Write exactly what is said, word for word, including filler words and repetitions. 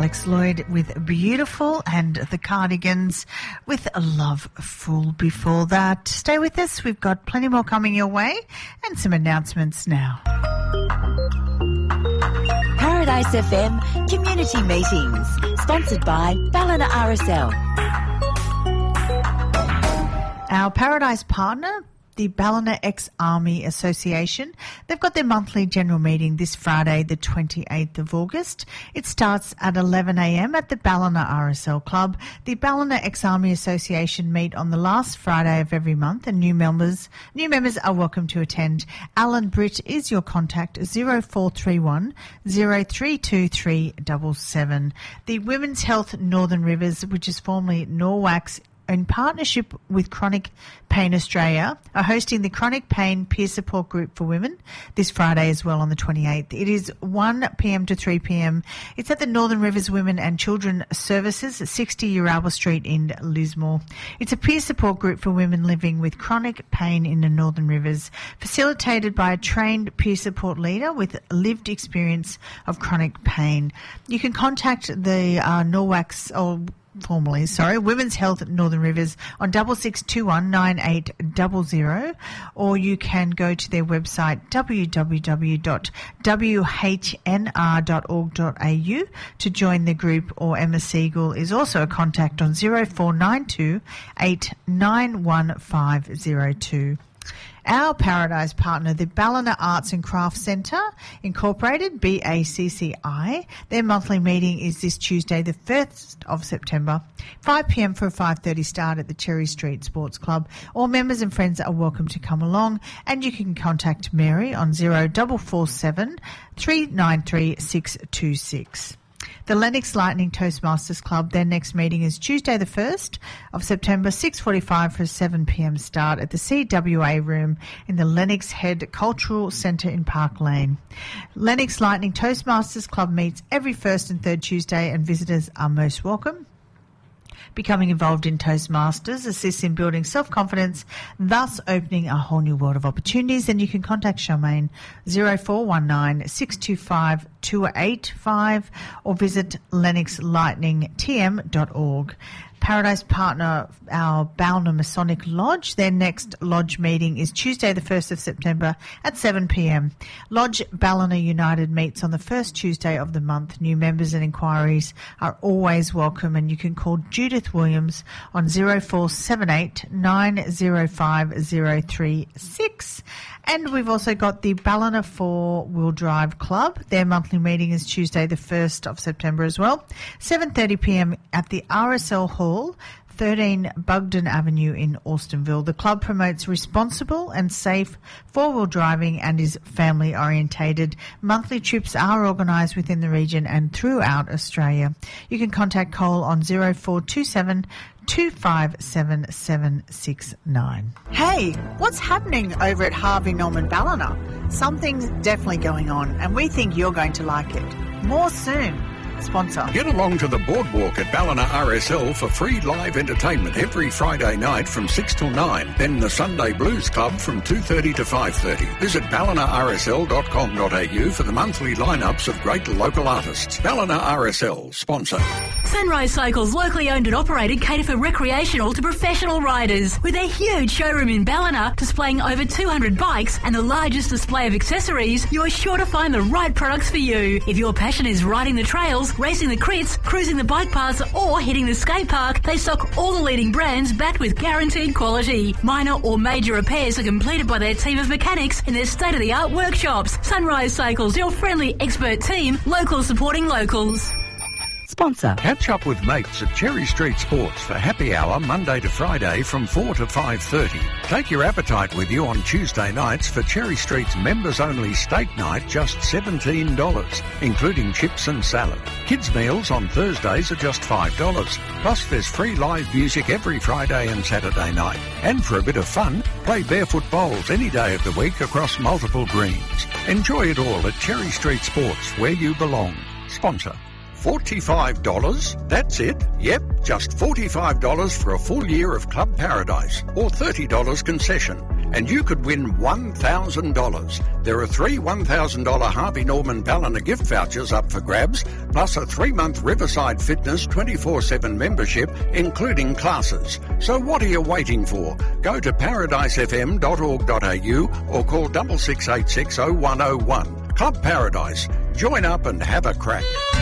Alex Lloyd with Beautiful, and the Cardigans with a Love Fool before that. Stay with us. We've got plenty more coming your way and some announcements now. Paradise F M Community Meetings, sponsored by Ballina R S L. Our Paradise partner, the Ballina Ex-Army Association, they've got their monthly general meeting this Friday, the twenty-eighth of August. It starts at eleven a m at the Ballina R S L Club. The Ballina Ex-Army Association meet on the last Friday of every month, and new members new members are welcome to attend. Alan Britt is your contact, zero four three one, zero three two three seven seven. The Women's Health Northern Rivers, which is formerly Norwax, in partnership with Chronic Pain Australia, are hosting the Chronic Pain Peer Support Group for Women this Friday as well on the twenty-eighth. It is one p m to three p m. It's at the Northern Rivers Women and Children Services at sixty Uralba Street in Lismore. It's a peer support group for women living with chronic pain in the Northern Rivers, facilitated by a trained peer support leader with lived experience of chronic pain. You can contact the uh, Norwax or Formerly, sorry, Women's Health Northern Rivers on double six two one nine eight zero zero, or you can go to their website w w w dot w h n r dot org dot a u to join the group, or Emma Siegel is also a contact on zero four nine two eight nine one five zero two. Our Paradise partner, the Ballina Arts and Crafts Centre Incorporated, B A C C I, their monthly meeting is this Tuesday, the first of September, five p m for a five thirty start at the Cherry Street Sports Club. All members and friends are welcome to come along, and you can contact Mary on zero four four seven, three nine three, six two six. The Lennox Lightning Toastmasters Club, their next meeting is Tuesday the first of September, six forty-five for a seven p m start at the C W A room in the Lennox Head Cultural Centre in Park Lane. Lennox Lightning Toastmasters Club meets every first and third Tuesday, and visitors are most welcome. Becoming involved in Toastmasters assists in building self-confidence, thus opening a whole new world of opportunities. And you can contact Charmaine zero four one nine, six two five, two eight five or visit lennox lightning t m dot org. Paradise partner, our Ballina Masonic Lodge. Their next lodge meeting is Tuesday the first of September at seven p m. Lodge Ballina United meets on the first Tuesday of the month. New members and inquiries are always welcome, and you can call Judith Williams on zero four seven eight, nine zero five, zero three six. And we've also got the Ballina Four-Wheel Drive Club. Their monthly meeting is Tuesday the first of September as well, seven thirty p m at the R S L Hall, thirteen Bugden Avenue in Austinville. The club promotes responsible and safe four-wheel driving and is family-orientated. Monthly trips are organised within the region and throughout Australia. You can contact Cole on zero four two seven, two five seven, seven six nine. Hey, what's happening over at Harvey Norman Ballina? Something's definitely going on, and we think you're going to like it. More soon. Sponsor. Get along to the boardwalk at Ballina R S L for free live entertainment every Friday night from six till nine. Then the Sunday Blues Club from two thirty to five thirty. Visit ballina r s l dot com dot a u for the monthly lineups of great local artists. Ballina R S L, sponsor. Sunrise Cycles, locally owned and operated, cater for recreational to professional riders. With their huge showroom in Ballina displaying over two hundred bikes and the largest display of accessories, you are sure to find the right products for you. If your passion is riding the trails, racing the crits, cruising the bike paths or hitting the skate park, they stock all the leading brands backed with guaranteed quality. Minor or major repairs are completed by their team of mechanics in their state-of-the-art workshops. Sunrise Cycles, your friendly expert team, local supporting locals. Sponsor. Catch up with mates at Cherry Street Sports for happy hour Monday to Friday from four to five thirty. Take your appetite with you on Tuesday nights for Cherry Street's members-only steak night, just seventeen dollars, including chips and salad. Kids' meals on Thursdays are just five dollars. Plus there's free live music every Friday and Saturday night. And for a bit of fun, play barefoot bowls any day of the week across multiple greens. Enjoy it all at Cherry Street Sports, where you belong. Sponsor. forty-five dollars? That's it? Yep, just forty-five dollars for a full year of Club Paradise, or thirty dollars concession. and you could win one thousand dollars. There are three one thousand dollars Harvey Norman Ballina gift vouchers up for grabs, plus a three-month Riverside Fitness twenty-four seven membership, including classes. So what are you waiting for? Go to paradise f m dot org dot a u or call six six eight six oh one oh one. Club Paradise. Join up and have a crack.